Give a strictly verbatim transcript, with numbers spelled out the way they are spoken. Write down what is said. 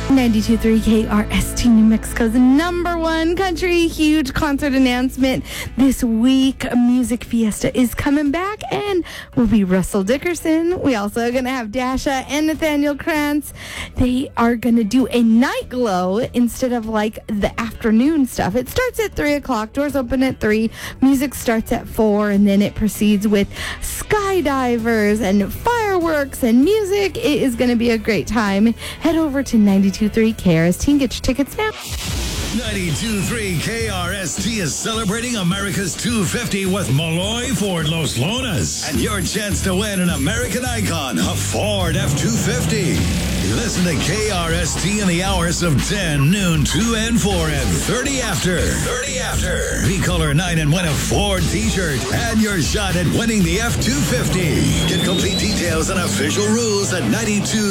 ninety-two point three K R S T, New Mexico's number one country. Huge concert announcement this week. Music Fiesta is coming back, and will be Russell Dickerson. We also are going to have Dasha and Nathaniel Krantz. They are going to do a night glow instead of like the afternoon stuff. It starts at three o'clock. Doors open at three. Music starts at four, and then it proceeds with skydivers and fireworks and music. It is going to be a great time. Head over to ninety-two point three K R S T and get your tickets now. ninety-two point three K R S T is celebrating America's two fifty with Malloy Ford Los Lonas. And your chance to win an American icon, a Ford F two fifty. Listen to K R S T in the hours of ten, noon, two, and four, and thirty after. thirty after. Be caller nine and win a Ford t-shirt and your shot at winning the F two fifty. Get complete details and official rules at ninety-two